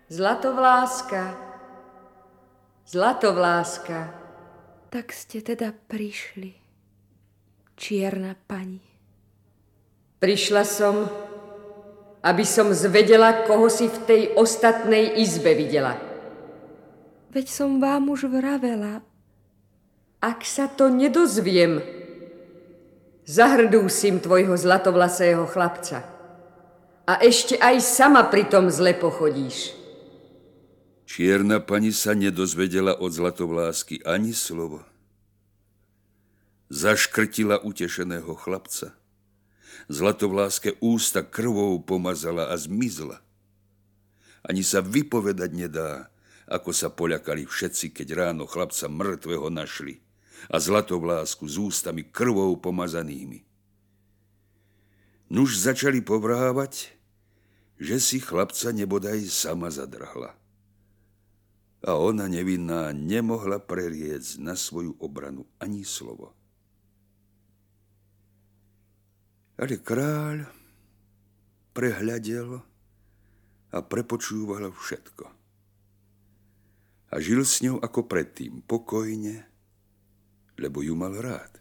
Zlatovláska, Zlatovláska. Tak ste teda prišli, čierna pani. Prišla som, aby som zvedela, koho si v tej ostatnej izbe videla. Veď som vám už vravela. Ak sa to nedozviem, zahrdúsim tvojho zlatovlasého chlapca. A ešte aj sama pri tom zle pochodíš. Čierna pani sa nedozvedela od Zlatovlásky ani slovo. Zaškrtila utešeného chlapca. Zlatovláske ústa krvou pomazala a zmizla. Ani sa vypovedať nedá, ako sa poľakali všetci, keď ráno chlapca mŕtvého našli a Zlatovlásku s ústami krvou pomazanými. Nuž začali povrhávať, že si chlapca nebodaj sama zadrhla. A ona nevinná nemohla preriecť na svoju obranu ani slovo. Ale kráľ prehľadel a prepočúval všetko. A žil s ňou ako predtým, pokojne, lebo ju mal rád.